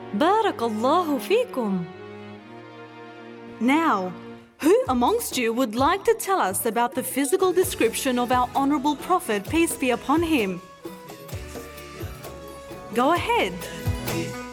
بارك الله فيكم. Now, who amongst you would like to tell us about the physical description of our honourable Prophet, peace be upon him? Go ahead.